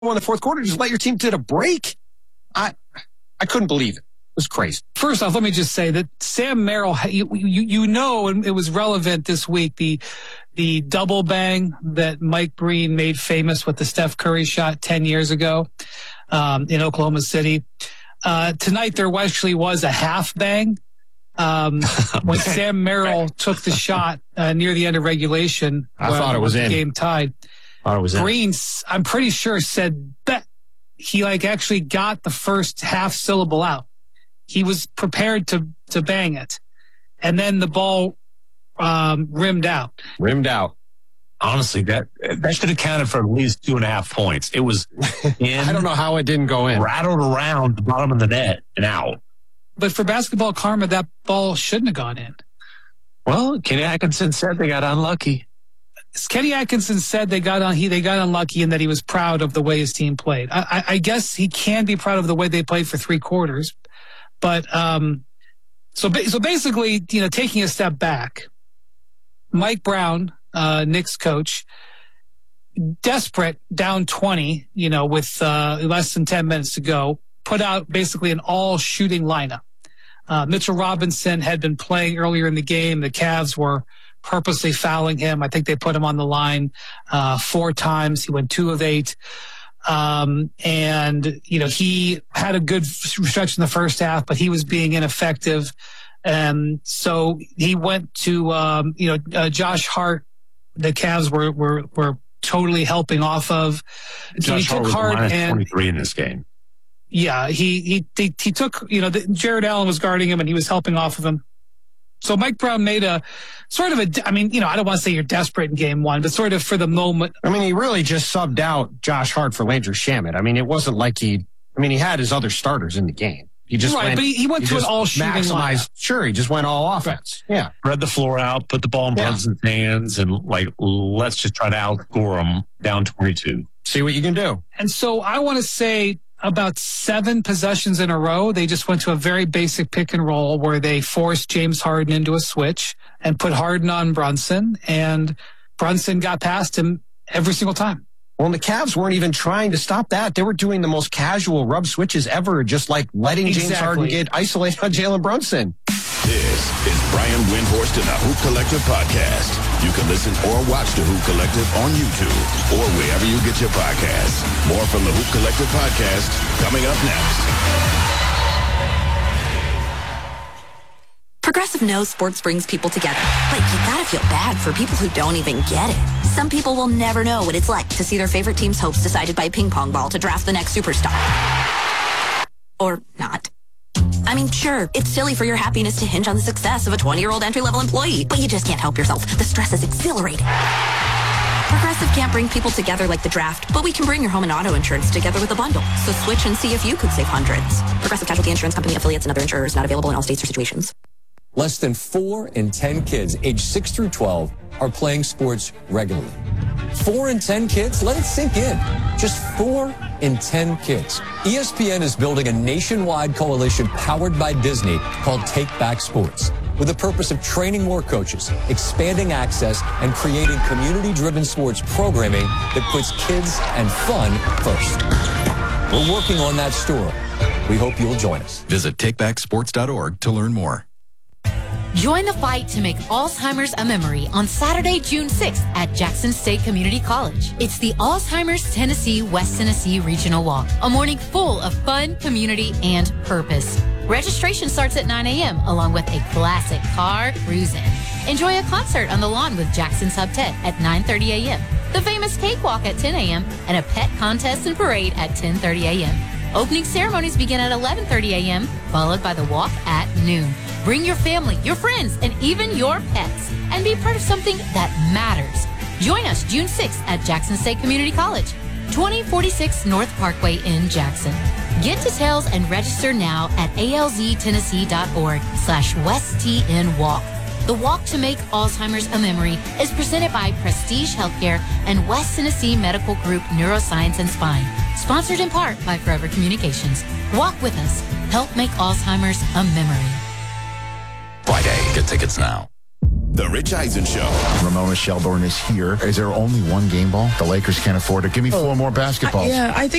in the fourth quarter, just let your team get a break. I couldn't believe it. It was crazy. First off, let me just say that Sam Merrill, and it was relevant this week, the double bang that Mike Breen made famous with the Steph Curry shot 10 years ago in Oklahoma City. Tonight, there actually was a half bang when Sam Merrill took the shot near the end of regulation. I thought it was in. The game tied. Breen, I'm pretty sure, said that he actually got the first half syllable out. He was prepared to bang it. And then the ball rimmed out. Honestly, that should have counted for at least 2.5 points. It was in. I don't know how it didn't go in. Rattled around the bottom of the net and out. But for basketball karma, that ball shouldn't have gone in. Well, Kenny Atkinson said they got unlucky. Kenny Atkinson said they got unlucky and that he was proud of the way his team played. I guess he can be proud of the way they played for 3 quarters. But so basically, taking a step back, Mike Brown, Knicks coach, desperate, down 20, with less than 10 minutes to go, put out basically an all-shooting lineup. Mitchell Robinson had been playing earlier in the game. The Cavs were purposely fouling him. I think they put him on the line 4 times. He went 2 of 8. And he had a good stretch in the first half, but he was being ineffective. And so he went to, Josh Hart. The Cavs were totally helping off of. Josh Hart was -23 in this game. Yeah, he took, Jared Allen was guarding him and he was helping off of him. So Mike Brown made a sort of I don't want to say you're desperate in game 1, but sort of for the moment. He really just subbed out Josh Hart for Landry Shamet. It wasn't like he had his other starters in the game. He just but he went to an all-shooting lineup. Sure, he just went all offense. Yeah. Spread the floor out, put the ball in Brunson's hands, and let's just try to outscore them down 22. See what you can do. And so I want to say about 7 possessions in a row, they just went to a very basic pick and roll where they forced James Harden into a switch and put Harden on Brunson, and Brunson got past him every single time. Well, and the Cavs weren't even trying to stop that. They were doing the most casual rub switches ever, just letting James Harden get isolated on Jalen Brunson. This is Brian Windhorst and the Hoop Collective podcast. You can listen or watch the Hoop Collective on YouTube or wherever you get your podcasts. More from the Hoop Collective podcast coming up next. Progressive knows sports brings people together, but you gotta feel bad for people who don't even get it. Some people will never know what it's like to see their favorite team's hopes decided by a ping pong ball to draft the next superstar. Or not. Sure, it's silly for your happiness to hinge on the success of a 20-year-old entry-level employee, but you just can't help yourself. The stress is exhilarating. Progressive can't bring people together like the draft, but we can bring your home and auto insurance together with a bundle. So switch and see if you could save hundreds. Progressive Casualty Insurance Company, affiliates, and other insurers not available in all states or situations. Less than 4 in 10 kids aged 6 through 12 are playing sports regularly. 4 in 10 kids? Let it sink in. Just 4 in 10 kids. ESPN is building a nationwide coalition powered by Disney called Take Back Sports, with the purpose of training more coaches, expanding access, and creating community-driven sports programming that puts kids and fun first. We're working on that story. We hope you'll join us. Visit takebacksports.org to learn more. Join the fight to make Alzheimer's a memory on Saturday, June 6th at Jackson State Community College. It's the Alzheimer's Tennessee West Tennessee Regional Walk, a morning full of fun, community, and purpose. Registration starts at 9 a.m. along with a classic car cruise-in. Enjoy a concert on the lawn with Jackson's Hubtet at 9:30 a.m., the famous cakewalk at 10 a.m., and a pet contest and parade at 10:30 a.m. Opening ceremonies begin at 11:30 a.m., followed by the walk at noon. Bring your family, your friends, and even your pets, and be part of something that matters. Join us June 6th at Jackson State Community College, 2046 North Parkway in Jackson. Get details and register now at alztennessee.org/WestTNWalk. The Walk to Make Alzheimer's a Memory is presented by Prestige Healthcare and West Tennessee Medical Group Neuroscience and Spine. Sponsored in part by Forever Communications. Walk with us. Help make Alzheimer's a memory. Friday. Get tickets now. The Rich Eisen Show. Ramona Shelburne is here. Is there only one game ball? The Lakers can't afford it. Give me 4 more basketballs. I think